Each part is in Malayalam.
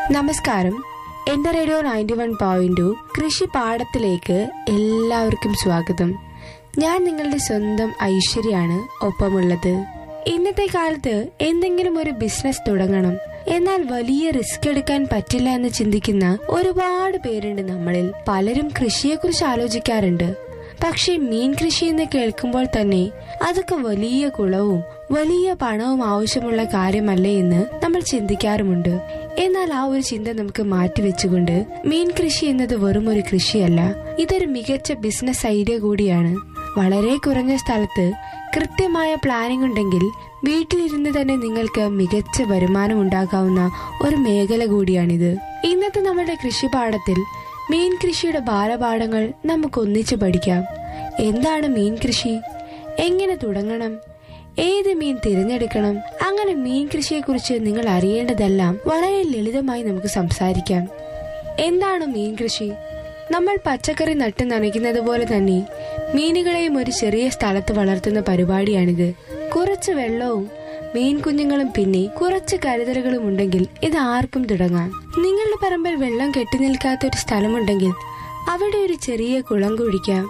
നമസ്കാരം. എന്റെ റേഡിയോ 91.2 കൃഷി പാഠത്തിലേക്ക് എല്ലാവർക്കും സ്വാഗതം. ഞാൻ നിങ്ങളുടെ സ്വന്തം ഐശ്വര്യാണ് ഒപ്പമുള്ളത്. ഇന്നത്തെ കാലത്ത് എന്തെങ്കിലും ഒരു ബിസിനസ് തുടങ്ങണം, എന്നാൽ വലിയ റിസ്ക് എടുക്കാൻ പറ്റില്ല എന്ന് ചിന്തിക്കുന്ന ഒരുപാട് പേരുണ്ട് നമ്മളിൽ. പലരും കൃഷിയെക്കുറിച്ച് ആലോചിക്കാറുണ്ട്. പക്ഷെ മീൻ കൃഷി എന്ന് കേൾക്കുമ്പോൾ തന്നെ അതൊക്കെ വലിയ കുളവും വലിയ പണവും ആവശ്യമുള്ള കാര്യമല്ലേ എന്ന് നമ്മൾ ചിന്തിക്കാറുമുണ്ട്. എന്നാൽ ആ ഒരു ചിന്ത നമുക്ക് മാറ്റിവെച്ചുകൊണ്ട് മീൻ കൃഷി എന്നത് വെറും ഒരു കൃഷിയല്ല, ഇതൊരു മികച്ച ബിസിനസ് ഐഡിയ കൂടിയാണ്. വളരെ കുറഞ്ഞ സ്ഥലത്ത് കൃത്യമായ പ്ലാനിംഗ് ഉണ്ടെങ്കിൽ വീട്ടിലിരുന്ന് തന്നെ നിങ്ങൾക്ക് മികച്ച വരുമാനം ഉണ്ടാക്കാവുന്ന ഒരു മേഖല കൂടിയാണിത്. ഇന്നത്തെ നമ്മുടെ കൃഷിപാഠത്തിൽ മീൻ കൃഷിയുടെ ബാലപാഠങ്ങൾ നമുക്ക് ഒന്നിച്ചു പഠിക്കാം. എന്താണ് മീൻ കൃഷി, എങ്ങനെ തുടങ്ങണം, ഏത് മീൻ തിരഞ്ഞെടുക്കണം, അങ്ങനെ മീൻ കൃഷിയെ കുറിച്ച് നിങ്ങൾ അറിയേണ്ടതെല്ലാം വളരെ ലളിതമായി നമുക്ക് സംസാരിക്കാം. എന്താണ് മീൻ കൃഷി? നമ്മൾ പച്ചക്കറി നട്ട് നനയ്ക്കുന്നത് പോലെ തന്നെ മീനുകളെയും ഒരു ചെറിയ സ്ഥലത്ത് വളർത്തുന്ന പരിപാടിയാണിത്. കുറച്ച് വെള്ളവും മീൻ കുഞ്ഞുങ്ങളും പിന്നെ കുറച്ച് കരുതലുകളും ഉണ്ടെങ്കിൽ ഇത് ആർക്കും തുടങ്ങാം. നിങ്ങളുടെ പറമ്പിൽ വെള്ളം കെട്ടി നിൽക്കാത്ത ഒരു സ്ഥലമുണ്ടെങ്കിൽ അവിടെ ഒരു ചെറിയ കുളം കുഴിക്കാം.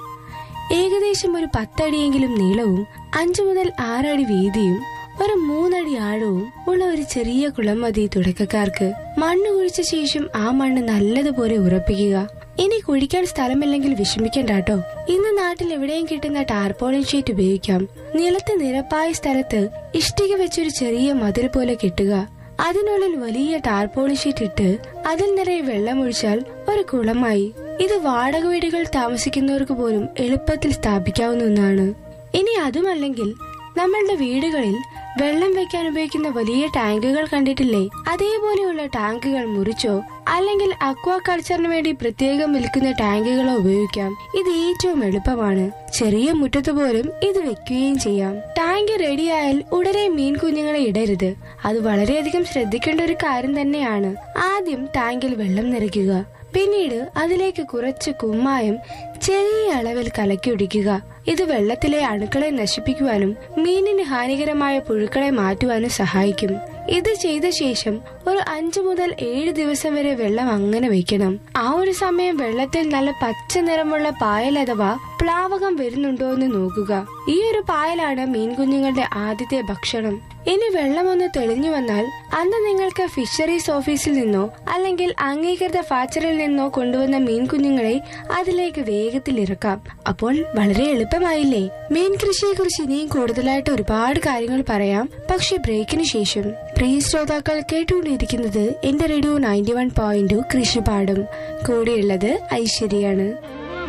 ഏകദേശം ഒരു 10 അടിയെങ്കിലും നീളവും 5 മുതൽ 6 അടി വീതിയും ഒരു 3 അടി ആഴവും ഉള്ള ഒരു ചെറിയ കുളം മതി തുടക്കക്കാർക്ക്. മണ്ണ് കുഴിച്ച ശേഷം ആ മണ്ണ് നല്ലതുപോലെ ഉറപ്പിക്കുക. ഇനി കുഴിക്കാൻ സ്ഥലമില്ലെങ്കിൽ വിഷമിക്കണ്ടാട്ടോ. ഇന്ന് നാട്ടിൽ എവിടെയും കിട്ടുന്ന ടാർപോളിൻ ഷീറ്റ് ഉപയോഗിക്കാം. നിലത്ത് നിരപ്പായ സ്ഥലത്ത് ഇഷ്ടിക വെച്ചൊരു ചെറിയ മതിൽ പോലെ കെട്ടുക. അതിനുള്ളിൽ വലിയ ടാർപോളിൻ ഷീറ്റ് ഇട്ട് അതിൽ നിറയെ വെള്ളമൊഴിച്ചാൽ ഒരു കുളമായി. ഇത് വാടക വീടുകൾ താമസിക്കുന്നവർക്ക് പോലും എളുപ്പത്തിൽ സ്ഥാപിക്കാവുന്ന ഒന്നാണ്. ഇനി അതുമല്ലെങ്കിൽ നമ്മളുടെ വീടുകളിൽ വെള്ളം വെക്കാൻ ഉപയോഗിക്കുന്ന വലിയ ടാങ്കുകൾ കണ്ടിട്ടില്ലേ? അതേപോലെയുള്ള ടാങ്കുകൾ മുറിച്ചോ അല്ലെങ്കിൽ അക്വാ കൾച്ചറിന് വേണ്ടി പ്രത്യേകം വിൽക്കുന്ന ടാങ്കുകളോ ഉപയോഗിക്കാം. ഇത് ഏറ്റവും എളുപ്പമാണ്. ചെറിയ മുറ്റത്ത് പോലും ഇത് വെക്കുകയും ചെയ്യാം. ടാങ്ക് റെഡിയായാൽ ഉടനെ മീൻ കുഞ്ഞുങ്ങളെ ഇടരുത്. അത് വളരെയധികം ശ്രദ്ധിക്കേണ്ട ഒരു കാര്യം തന്നെയാണ്. ആദ്യം ടാങ്കിൽ വെള്ളം നിറയ്ക്കുക. പിന്നീട് അതിലേക്ക് കുറച്ച് കുമ്മായം ചെറിയ അളവിൽ കലക്കി ഒഴിക്കുക. ഇത് വെള്ളത്തിലെ അണുക്കളെ നശിപ്പിക്കുവാനും മീനിന് ഹാനികരമായ പുഴുക്കളെ മാറ്റുവാനും സഹായിക്കും. ഇത് ചെയ്ത ശേഷം ഒരു 5 മുതൽ 7 ദിവസം വരെ വെള്ളം അങ്ങനെ വെക്കണം. ആ ഒരു സമയം വെള്ളത്തിൽ നല്ല പച്ച നിറമുള്ള പായൽ അഥവാ പ്ലാവകം വരുന്നുണ്ടോ എന്ന് നോക്കുക. ഈ ഒരു പായലാണ് മീൻ കുഞ്ഞുങ്ങളുടെ ആദ്യത്തെ ഭക്ഷണം. ഇനി വെള്ളമൊന്ന് തെളിഞ്ഞു വന്നാൽ അന്ന് നിങ്ങൾക്ക് ഫിഷറീസ് ഓഫീസിൽ നിന്നോ അല്ലെങ്കിൽ അംഗീകൃത ഫാച്ചറിൽ നിന്നോ കൊണ്ടുവന്ന മീൻ കുഞ്ഞുങ്ങളെ അതിലേക്ക് വേഗത്തിൽ ഇറക്കാം. അപ്പോൾ വളരെ എളുപ്പമായില്ലേ? മീൻ കൃഷിയെ കുറിച്ച് ഇനിയും കൂടുതലായിട്ട് ഒരുപാട് കാര്യങ്ങൾ പറയാം. പക്ഷെ ബ്രേക്കിന് ശേഷം പ്രിയ ശ്രോതാക്കൾ കേട്ടുകൊണ്ടിരിക്കുന്നത് എന്റെ റേഡിയോ 91.2 കൃഷിപാഠം. കൂടെയുള്ളത് ഐശ്വര്യാണ്.